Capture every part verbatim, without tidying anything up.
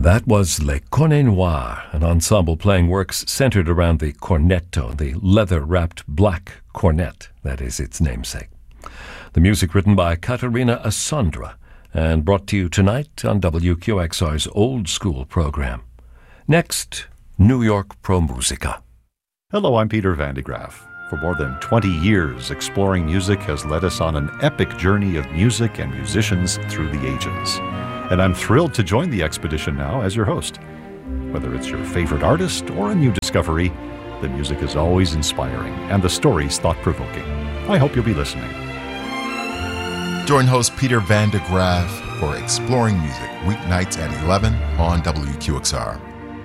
That was Les Cornets Noirs, an ensemble playing works centered around the cornetto, the leather-wrapped black cornet that is its namesake. The music written by Caterina Assandra and brought to you tonight on W Q X R's Old School program. Next, New York Pro Musica. Hello, I'm Peter Van de Graaf. For more than twenty years, Exploring Music has led us on an epic journey of music and musicians through the ages. And I'm thrilled to join the expedition now as your host. Whether it's your favorite artist or a new discovery, the music is always inspiring and the stories thought-provoking. I hope you'll be listening. Join host Peter Van de Graaf for Exploring Music, weeknights at eleven on W Q X R.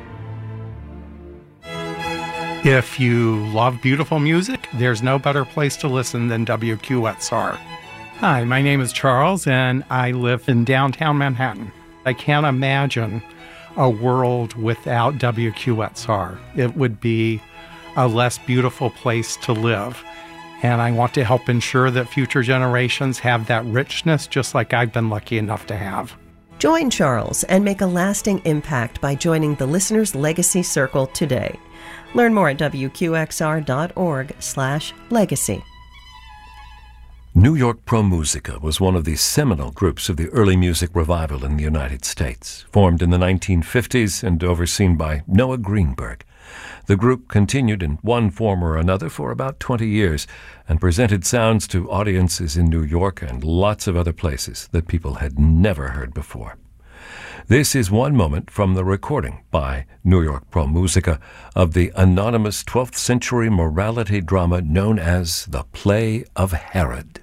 If you love beautiful music, there's no better place to listen than W Q X R. Hi, my name is Charles, and I live in downtown Manhattan. I can't imagine a world without W Q X R. It would be a less beautiful place to live. And I want to help ensure that future generations have that richness just like I've been lucky enough to have. Join Charles and make a lasting impact by joining the Listener's Legacy Circle today. Learn more at W Q X R dot org slash legacy. New York Pro Musica was one of the seminal groups of the early music revival in the United States, formed in the nineteen fifties and overseen by Noah Greenberg. The group continued in one form or another for about twenty years and presented sounds to audiences in New York and lots of other places that people had never heard before. This is one moment from the recording by New York Pro Musica of the anonymous twelfth century morality drama known as The Play of Herod.